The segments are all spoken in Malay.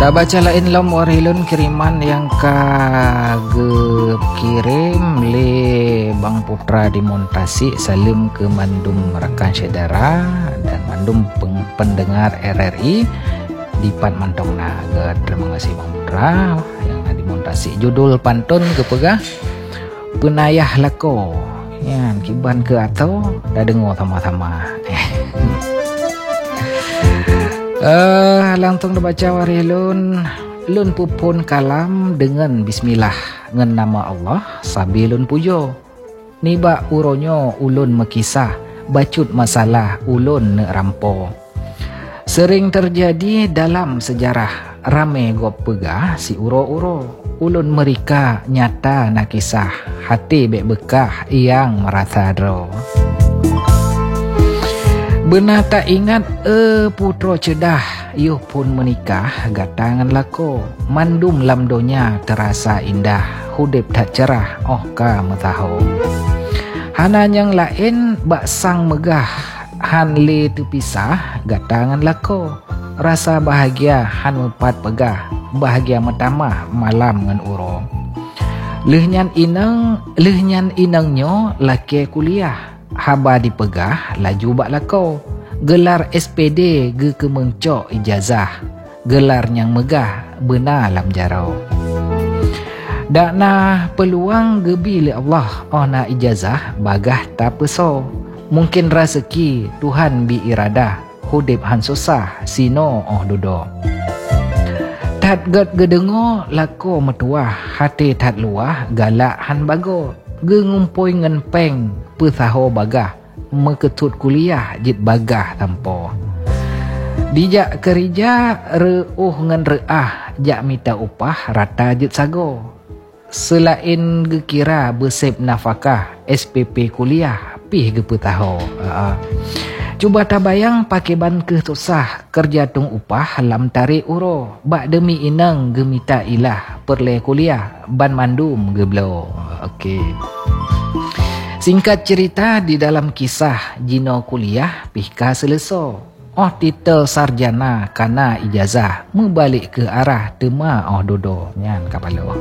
Tak baca lain lom warilun kiriman yang kagep kirim le Bang Putra di Montasi. Salim ke mandum rekan saudara dan mandum pendengar RRI di Pat Mantong Naga. Terima kasih Bang Putra yang di Montasi. Judul pantun kepegah Penayah Lako. Ya, kiban ke atau dah dengar sama-sama. Langsung dibaca warilun lun pupun kalam dengan bismillah ngen nama Allah sabi lun pujo. Niba uronyo ulun mekisah bacut masalah ulun ne rampo. Sering terjadi dalam sejarah rame gop pegah si uro-uro. Ulun mereka nyata nak kisah hati bek bekah yang merasa dro. Benar tak ingat putro cedah yuh pun menikah gatangan lako. Mandum lamdonya terasa indah hudip tak cerah oh ka metaho. Hana yang lain bak sang megah han le tu pisah gatangan lako. Rasa bahagia han mepat pegah bahagia metamah malam ngan uro. Lehnyan inangnya laki kuliah. Haba dipegah laju bak lako. Gelar SPD ge ke mengcok ijazah. Gelar yang megah benar lam jarau. Dak na peluang gebi le Allah oh na ijazah bagah tak peso. Mungkin rezeki Tuhan bi iradah hudip han susah sino oh dodo. Tat ged gedengo lako metuah hati tat luah galak han bago. Ge ngumpoi ngen peng pesaho bagah meketut kuliah jit bagah tampo. Dijak kerja reuh ngen reah jak minta upah rata jit sago. Selain ge kira besep nafkah SPP kuliah pih ge petaho. Cuba tabayang pake ban ke susah kerja tung upah lam tarik uro. Bak demi inang ge minta ilah perle kuliah ban mandum ge blo. Okey. Singkat cerita di dalam kisah Jino kuliah pihka seleso. Oh titel sarjana kana ijazah membalik ke arah tema oh dodo nyan kapalo.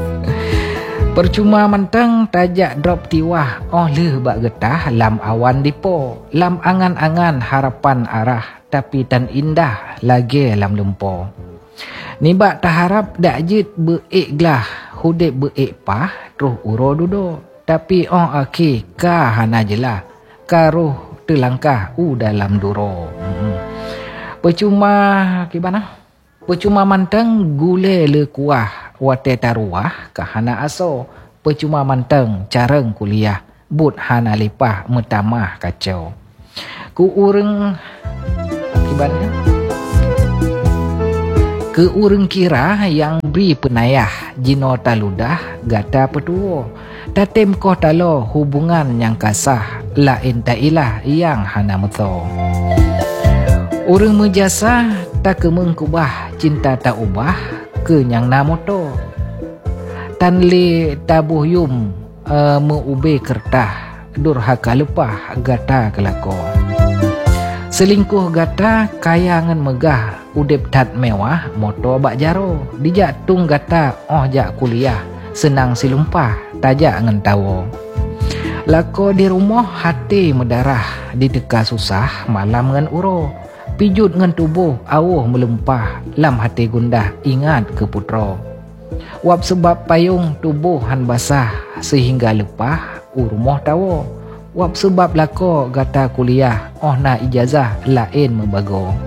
Percuma mentang tajak drop tiwah oh leh bak getah lam awan dipo. Lam angan-angan harapan arah tapi tan indah lagi lam lempo. Nibak tak harap dak jit beiklah hudip beik pah terus uro dodo. Tapi aki ka hana jelah karuh telangkah dalam duro. Percuma kibana? Percuma manteng gule le kuah wate taruah ka hana aso. Percuma manteng careng kuliah but hana lipah metamah kacau. Ku ureng kibana? Ke ureng kira yang beri penayah jino taludah gata petuo. Tatem koh talo hubungan yang kasah lain tak ilah yang hana meto. Urang mejasa tak kemengkubah cinta tak ubah ke yang namoto. Tan le tabuh yum meube kertah durhaka lepah gata kelako. Selingkuh gata kayangan megah udip tat mewah moto bak jaro. Dijak tung gata jak kuliah senang silumpah tajak ngen tawo. Lako di rumah hati medarah diteka susah malam ngen uro. Pijut ngen tubuh awuh melempah lam hati gundah ingat ke putro. Wap sebab payung tubuh han basah sehingga lepah urmoh tawo. Wap sebab lako gata kuliah na ijazah lain membago.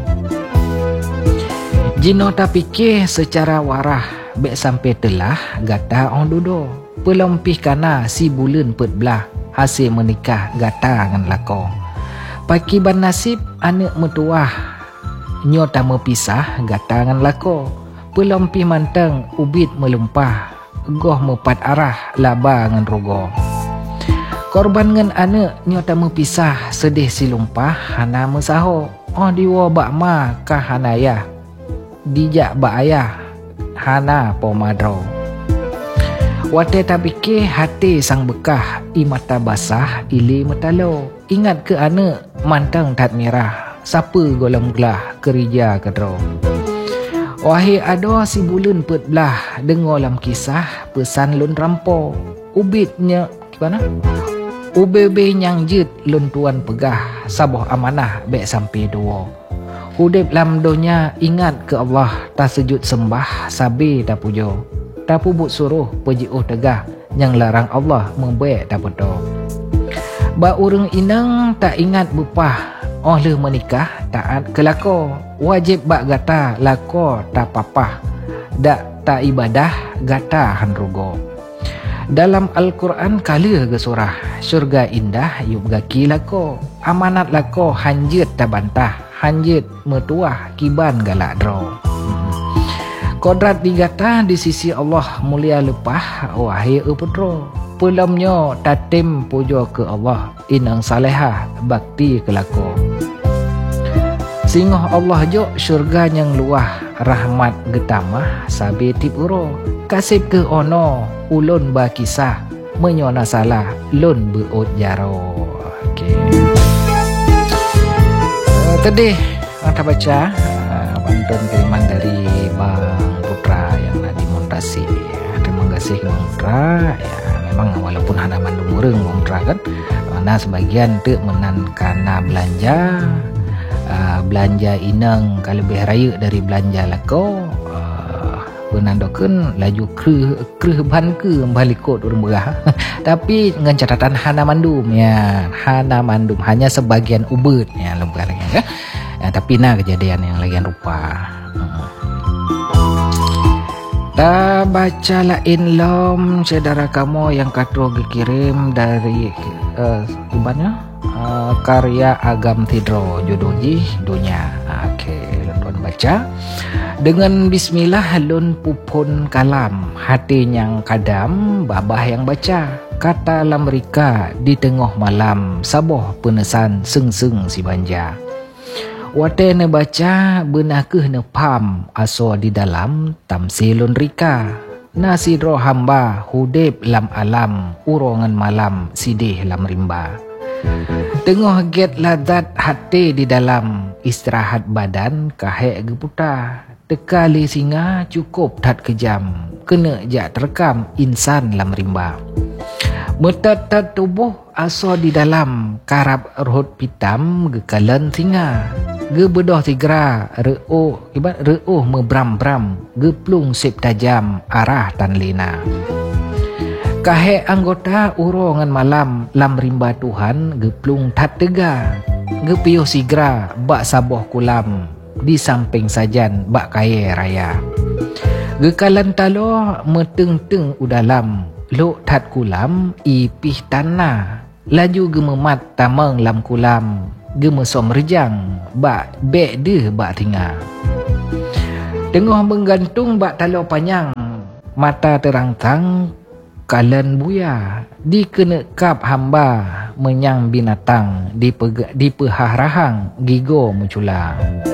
Jino tak fikir secara warah bek sampai telah gata dudo. Pelempih kana si bulan pet belah hasil menikah gata ngan lako. Paki ban nasib anak metuah nyota mepisah gata ngan lako. Pelempih manteng ubit melempah goh mepat arah laba ngan rogo. Korban ngan anak nyota mepisah sedih silumpah hana mesaho. Diwa bak ma kah hanayah dijak bak ayah hana pomadro. Wate tabike hati sang bekah i mata basah ili metalo. Ingat ke anak mantang tat merah siapa golong gelah kerja kedro. Wahai ada si bulan pet belah, dengar lam kisah pesan lun rampo. Ubitnya gimana? Ubebe nyang jit lun tuan pegah, saboh amanah bek sampai dua. Hudip lam donya ingat ke Allah, tak sejud sembah sabi tak pujo. Tak pubut suruh pejiuh tegah, yang larang Allah membek tak betul. Ba urang inang tak ingat bupah, oleh menikah taat kelako. Wajib bak gata lako tak papah, dak tak ibadah gata hanrugo. Dalam Al-Quran kala ke surah, syurga indah yub gaki lako, amanat lako hanjit tak bantah, hanjit metuah kiban galak draw. Kodrat digata di sisi Allah mulia lepah, wahai putro. Pelamnya tatim pujo ke Allah, inang salehah bakti kelako. Singoh Allah jok syurga yang luah, rahmat getamah sabi tip uro. Kasib ke ono ulun ba kisah, menyona salah lun beut jaro. Okey. Tadi kita baca pantun kiriman dari Bang Putra yang nak dimontasi. Terima kasih Bang Putra. Ya, memang walaupun hana mandung urang Bang Putra kan, mana sebagian tu menan kana belanja inang kalebih raya dari belanja lako, penandakan laju kreh ban ke balikot urang berah. Tapi dengan catatan hana mandum ya, hana mandum hanya sebagian ubet ya lembah lagi ya. Tapi nah kejadian yang lagian rupa. Ta baca lain lom saudara kamu yang katro dikirim dari ibaratnya karya Agam Tidro jodoh ji dunia. Okey, lun baca dengan bismillah lun pupun kalam, hati yang kadam babah yang baca. Kata lam mereka di tengah malam, saboh penesan seng-seng si banja. Wate ne baca benakeh ne pam, aso di dalam tamsilun rika. Nasidro hamba hudib lam alam, urongan malam sidih lam rimba. Tengah get ladat hati di dalam, istirahat badan kahek geputa. Tekali singa cukup tat kejam, kena jak terekam insan lam rimba. Metat tubuh aso di dalam, karab rohot pitam gekalan singa. Gebedoh tigra reuh mebram-bram, geplung sip tajam arah tan lina. Kahek anggota urongan malam, lam rimba Tuhan geplung tat tega. Gepiuh sigra bak saboh kulam, di samping sajan bak kaya raya. Gekalan talo meteng-teng udalam, luk tat kulam ipih tanah. Laju gememat tamang lam kulam, gemesom rejang bak bek deh bak tinggal. Tengah menggantung bak talo panjang, mata terang-tang kalan buya. Dikena kap hamba menyang binatang, dipehah rahang gigo mencula.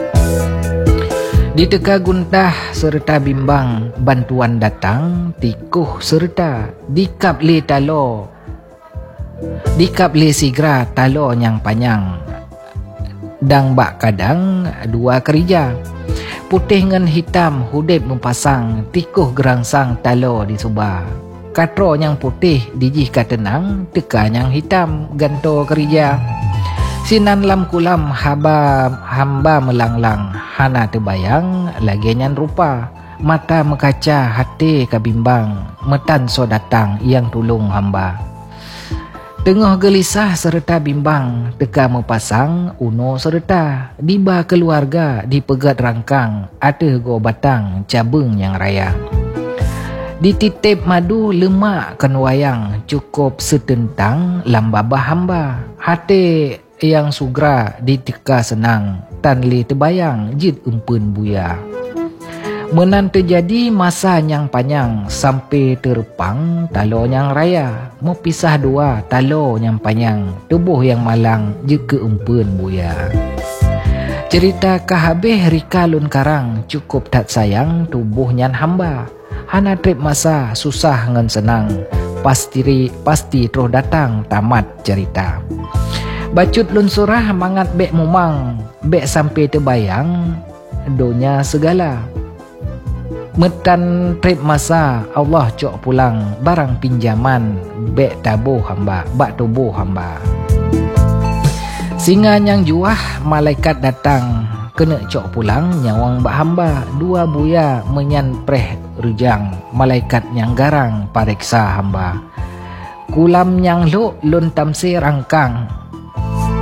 Diteka guntah serta bimbang, bantuan datang tikuh serta. Dikap le talo, dikap le sigra talo yang panjang, dang bak kadang dua kerja. Putih ngan hitam hudip mempasang, tikuh gerangsang talo di subah. Katro yang putih dijih katenang, teka yang hitam ganto kerja. Sinan lam kulam hamba melanglang, hana terbayang lagi nyan rupa. Mata mekaca hati kabimbang, metan so datang yang tulung hamba. Tengah gelisah serta bimbang, teka mepasang uno serta. Diba keluarga dipegat rangkang, ada go batang cabung yang raya. Dititip madu lemak kan wayang, cukup setentang lambabah hamba. Hati yang sugra diteka senang, tan li terbayang jid umpun buya. Menan terjadi masa yang panjang, sampai terpang talo yang raya. Mau pisah dua talo yang panjang, tubuh yang malang jid ke umpun buya. Cerita kahabeh rika lun karang, cukup tak sayang tubuh nyan hamba. Hana trip masa susah ngan senang, pasti terus datang tamat cerita. Bacut lun surah mangat bek mumang, bek sampai terbayang donya segala. Metan trip masa Allah cok pulang barang pinjaman bek tabuh hamba, bak tubuh hamba. Singa yang juah malaikat datang, kena cok pulang nyawang bak hamba. Dua buya menyan preh rujang, malaikat yang garang pariksa hamba. Kulam yang luk lun tamsir angkang,